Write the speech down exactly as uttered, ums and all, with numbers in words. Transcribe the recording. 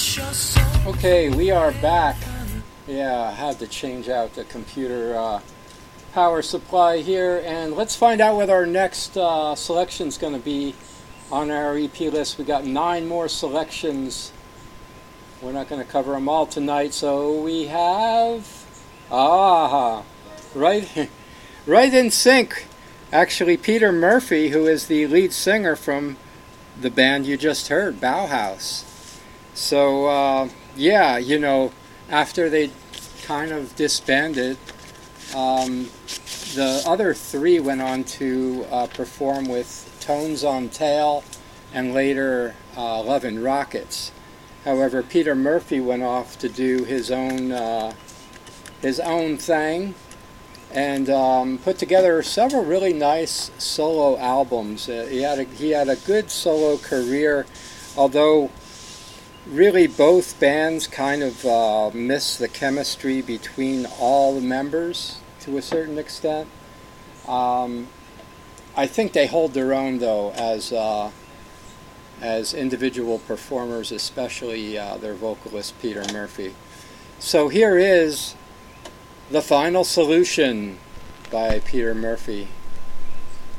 Okay, we are back. Yeah, I had to change out the computer uh, power supply here, and let's find out what our next uh, selection is going to be on our E P list. We got nine more selections. We're not going to cover them all tonight, so we have ah right, right in sync. Actually, Peter Murphy, who is the lead singer from the band you just heard, Bauhaus. So, uh, yeah, you know, after they kind of disbanded, um, the other three went on to uh, perform with Tones on Tail and later uh, Love and Rockets. However, Peter Murphy went off to do his own uh, his own thing and um, put together several really nice solo albums. Uh, he had a, he had a good solo career, although really both bands kind of uh, miss the chemistry between all the members to a certain extent. Um, I think they hold their own though as uh, as individual performers, especially uh, their vocalist Peter Murphy. So here is The Final Solution by Peter Murphy.